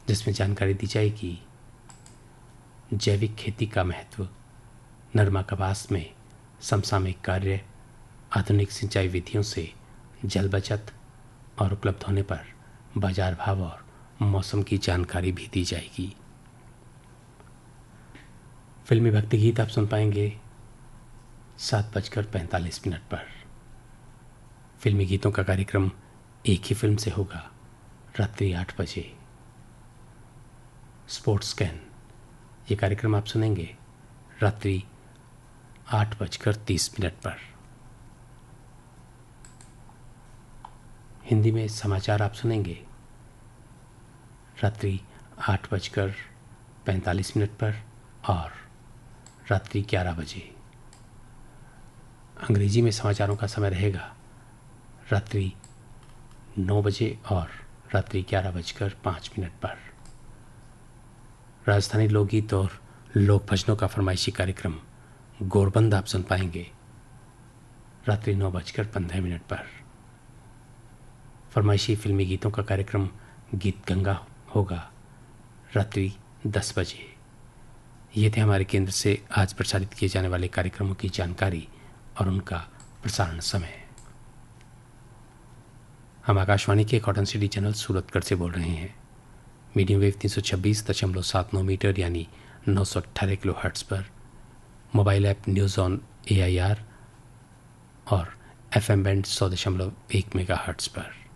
जिसमें जानकारी दी जाएगी जैविक खेती का महत्व, नरमा कपास में समसामयिक कार्य, आधुनिक सिंचाई विधियों से जल बचत और उपलब्ध होने पर बाजार भाव और मौसम की जानकारी भी दी जाएगी। फिल्मी भक्ति गीत आप सुन पाएंगे 7:45 पर। फिल्मी गीतों का कार्यक्रम एक ही फिल्म से होगा रात्रि 8 बजे। स्पोर्ट्स स्कैन ये कार्यक्रम आप सुनेंगे रात्रि 8:30 पर। हिंदी में समाचार आप सुनेंगे रात्रि 8:45 पर और रात्रि 11 बजे। अंग्रेजी में समाचारों का समय रहेगा रात्रि 9 बजे और रात्रि 11:05 पर। राजस्थानी लोकगीत और लोक भजनों का फरमाइशी कार्यक्रम गोरबंद आप सुन पाएंगे रात्रि 9:15 पर। फरमाइशी फिल्मी गीतों का कार्यक्रम गीत गंगा होगा रात्रि 10 बजे। ये थे हमारे केंद्र से आज प्रसारित किए जाने वाले कार्यक्रमों की जानकारी और उनका प्रसारण समय। हम आकाशवाणी के कॉटन सिटी चैनल सूरतगढ़ से बोल रहे हैं। मीडियम वेव 326.79 मीटर यानी 918 किलोहर्ट्ज़ पर, mobile app news on AIR और FM बैंड 100.1 मेगाहर्ट्ज़ पर।